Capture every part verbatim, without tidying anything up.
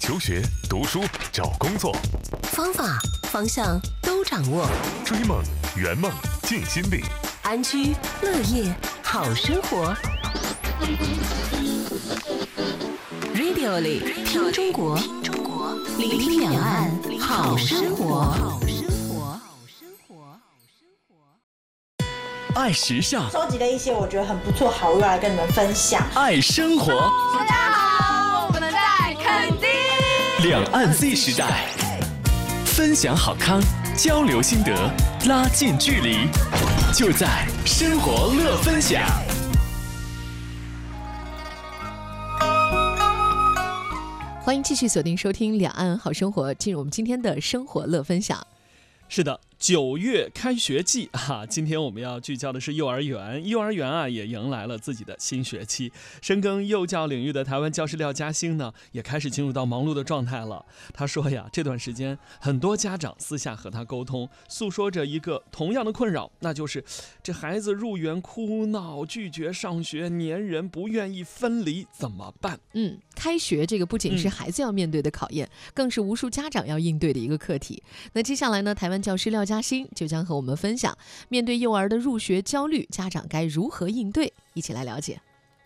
求学、读书、找工作， 方法、方向都掌握。 追梦、圆梦、尽心力， 安居乐业，好生活。Radio 里听中国，聆听两岸好生活。 爱时尚， 收集了一些我觉得很不错好物来跟你们分享。 爱生活， 大家好，我们在垦丁。 两岸 Z 时代，分享好康，交流心得，拉近距离，就在生活乐分享。 欢迎继续锁定收听两岸好生活，进入我们今天的生活乐分享。 是的，九月开学季啊，今天我们要聚焦的是幼儿园。幼儿园啊，也迎来了自己的新学期。深耕幼教领域的台湾教师廖嘉欣呢，也开始进入到忙碌的状态了。他说呀，这段时间很多家长私下和他沟通，诉说着一个同样的困扰，那就是这孩子入园哭闹、拒绝上学、黏人、不愿意分离，怎么办？ 嗯，开学这个不仅是孩子要面对的考验，嗯、更是无数家长要应对的一个课题。那接下来呢，台湾教师廖嘉欣就将和我们分享，面对幼儿的入学焦虑，家长该如何应对？一起来了解。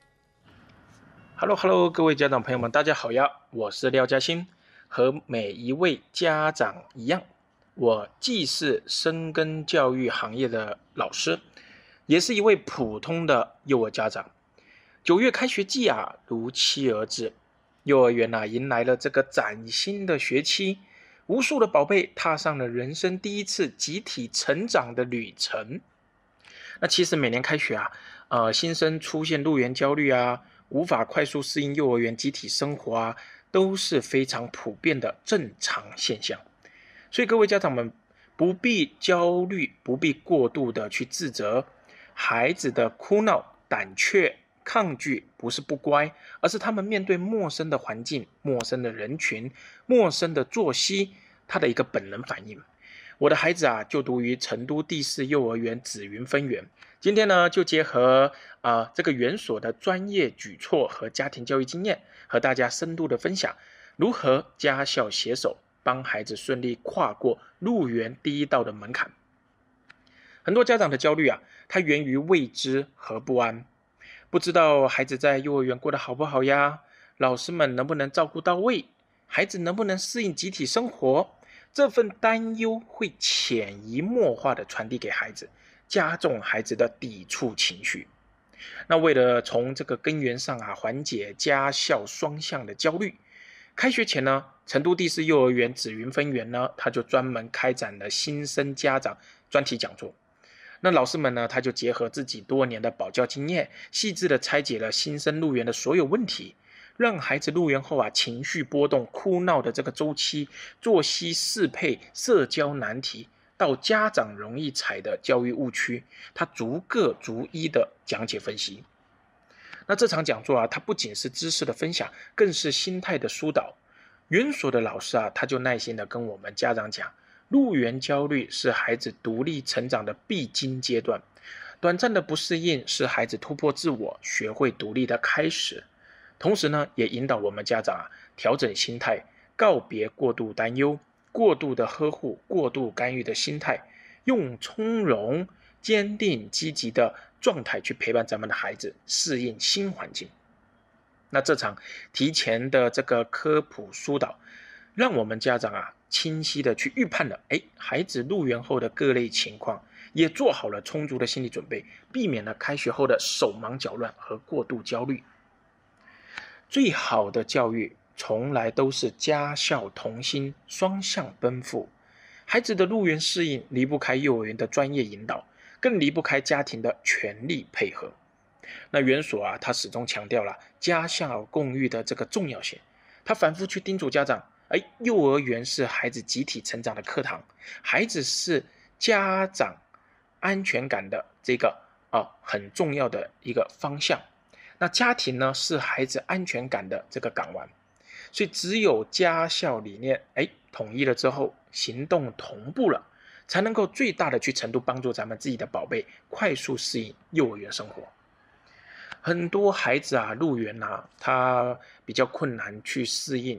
Hello Hello， 各位家长朋友们，大家好呀！我是廖嘉欣，和每一位家长一样，我既是深耕教育行业的老师，也是一位普通的幼儿家长。九月开学季啊，如期而至，幼儿园啊迎来了这个崭新的学期。无数的宝贝踏上了人生第一次集体成长的旅程。那其实每年开学啊，呃，新生出现入园焦虑啊，无法快速适应幼儿园集体生活啊，都是非常普遍的正常现象。所以各位家长们不必焦虑，不必过度的去自责。孩子的哭闹、胆怯、抗拒不是不乖，而是他们面对陌生的环境、陌生的人群、陌生的作息，他的一个本能反应。我的孩子啊，就读于成都第四幼儿园紫云分园。今天呢，就结合啊、呃、这个园所的专业举措和家庭教育经验，和大家深度的分享如何家校携手，帮孩子顺利跨过入园第一道的门槛。很多家长的焦虑啊，它源于未知和不安。不知道孩子在幼儿园过得好不好呀？老师们能不能照顾到位？孩子能不能适应集体生活？这份担忧会潜移默化地传递给孩子，加重孩子的抵触情绪。那为了从这个根源上啊缓解家校双向的焦虑，开学前呢，成都第四幼儿园紫云分园呢，他就专门开展了新生家长专题讲座。那老师们呢，他就结合自己多年的保教经验，细致的拆解了新生入园的所有问题，让孩子入园后啊，情绪波动、哭闹的这个周期、作息适配、社交难题，到家长容易踩的教育误区，他逐个逐一的讲解分析。那这场讲座啊，它不仅是知识的分享，更是心态的疏导。园所的老师啊，他就耐心的跟我们家长讲，入园焦虑是孩子独立成长的必经阶段，短暂的不适应是孩子突破自我、学会独立的开始。同时呢，也引导我们家长啊调整心态，告别过度担忧、过度的呵护、过度干预的心态，用从容、坚定、积极的状态去陪伴咱们的孩子适应新环境。那这场提前的这个科普疏导，让我们家长啊清晰的去预判了，哎，孩子入园后的各类情况，也做好了充足的心理准备，避免了开学后的手忙脚乱和过度焦虑。最好的教育从来都是家校同心，双向奔赴。孩子的入园适应离不开幼儿园的专业引导，更离不开家庭的全力配合。那园所啊，他始终强调了家校共育的这个重要性，他反复去叮嘱家长，哎，幼儿园是孩子集体成长的课堂，孩子是家长安全感的这个、啊、很重要的一个方向。那家庭呢，是孩子安全感的这个港湾。所以只有家校理念哎统一了之后，行动同步了，才能够最大的去程度帮助咱们自己的宝贝快速适应幼儿园生活。很多孩子啊入园啊，他比较困难去适应，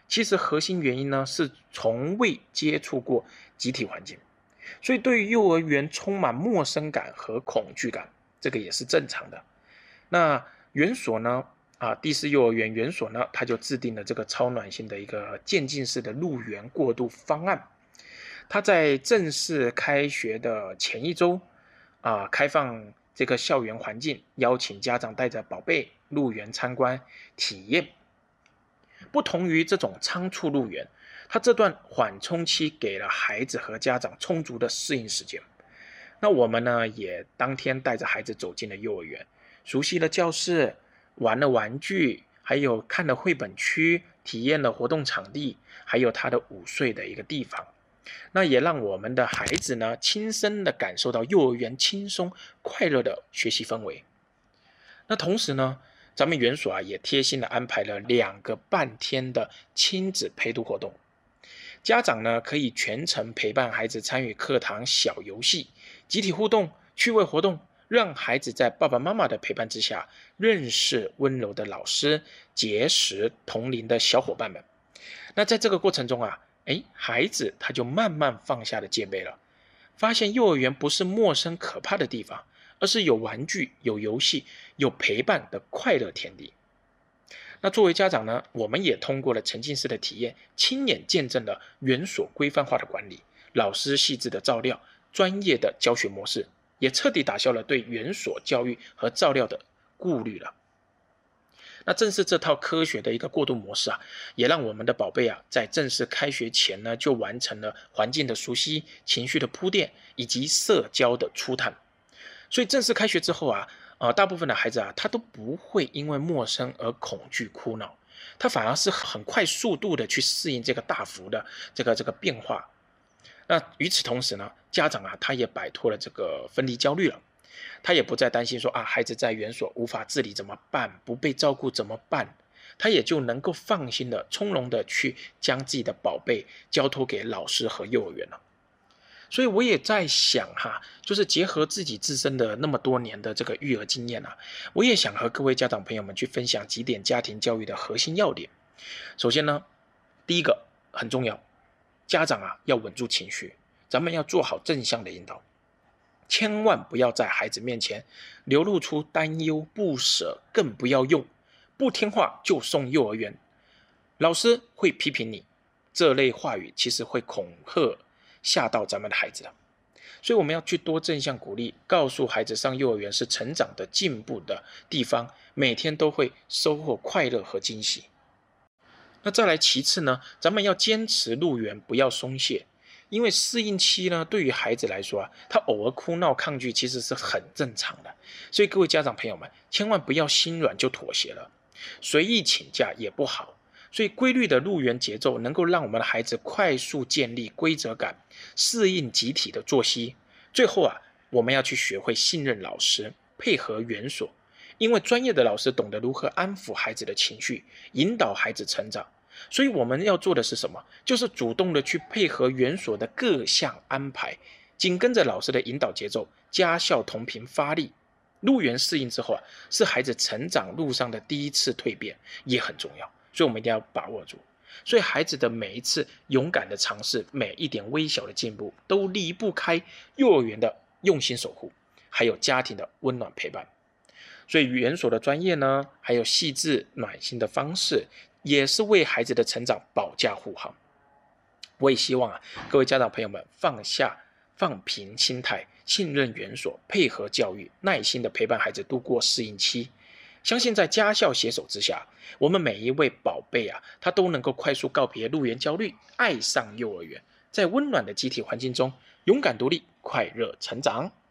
其实核心原因呢是从未接触过集体环境，所以对于幼儿园充满陌生感和恐惧感，这个也是正常的。那园所呢啊，第四幼儿园园所呢，它就制定了这个超暖心的一个渐进式的入园过渡方案。它在正式开学的前一周啊，开放这个校园环境，邀请家长带着宝贝入园参观体验。不同于这种仓促入园，它这段缓冲期给了孩子和家长充足的适应时间。那我们呢，也当天带着孩子走进了幼儿园，熟悉了教室，玩了玩具，还有看了绘本区，体验了活动场地，还有他的午睡的一个地方。那也让我们的孩子呢，亲身的感受到幼儿园轻松快乐的学习氛围。那同时呢，咱们园所啊也贴心的安排了两个半天的亲子陪读活动，家长呢可以全程陪伴孩子参与课堂小游戏、集体互动、趣味活动，让孩子在爸爸妈妈的陪伴之下，认识温柔的老师，结识同龄的小伙伴们。那在这个过程中啊，哎，孩子他就慢慢放下了戒备了，发现幼儿园不是陌生可怕的地方，而是有玩具、有游戏、有陪伴的快乐天地。那作为家长呢，我们也通过了沉浸式的体验，亲眼见证了园所规范化的管理，老师细致的照料，专业的教学模式，也彻底打消了对园所教育和照料的顾虑了。那正是这套科学的一个过渡模式啊，也让我们的宝贝啊，在正式开学前呢，就完成了环境的熟悉、情绪的铺垫以及社交的初探。所以正式开学之后啊，呃，大部分的孩子啊，他都不会因为陌生而恐惧哭闹，他反而是很快速度的去适应这个大幅的这个这个变化。那与此同时呢，家长啊，他也摆脱了这个分离焦虑了。他也不再担心说啊，孩子在园所无法自理怎么办，不被照顾怎么办，他也就能够放心的从容的去将自己的宝贝交托给老师和幼儿园了。所以我也在想哈，就是结合自己自身的那么多年的这个育儿经验啊，我也想和各位家长朋友们去分享几点家庭教育的核心要点。首先呢，第一个很重要，家长啊要稳住情绪，咱们要做好正向的引导，千万不要在孩子面前流露出担忧、不舍，更不要用不听话就送幼儿园，老师会批评你，这类话语其实会恐吓吓到咱们的孩子了。所以我们要去多正向鼓励，告诉孩子上幼儿园是成长的进步的地方，每天都会收获快乐和惊喜。那再来其次呢，咱们要坚持入园，不要松懈。因为适应期呢，对于孩子来说啊，他偶尔哭闹抗拒其实是很正常的，所以各位家长朋友们，千万不要心软就妥协了，随意请假也不好。所以规律的入园节奏能够让我们的孩子快速建立规则感，适应集体的作息。最后啊，我们要去学会信任老师，配合园所，因为专业的老师懂得如何安抚孩子的情绪，引导孩子成长。所以我们要做的是什么？就是主动的去配合园所的各项安排，紧跟着老师的引导节奏，家校同频发力。入园适应之后啊，是孩子成长路上的第一次蜕变，也很重要，所以我们一定要把握住。所以孩子的每一次勇敢的尝试，每一点微小的进步，都离不开幼儿园的用心守护，还有家庭的温暖陪伴。所以园所的专业呢，还有细致暖心的方式，也是为孩子的成长保驾护航。我也希望啊，各位家长朋友们放下放平心态，信任园所，配合教育，耐心的陪伴孩子度过适应期。相信在家校携手之下，我们每一位宝贝啊，他都能够快速告别入园焦虑，爱上幼儿园，在温暖的集体环境中勇敢独立，快乐成长。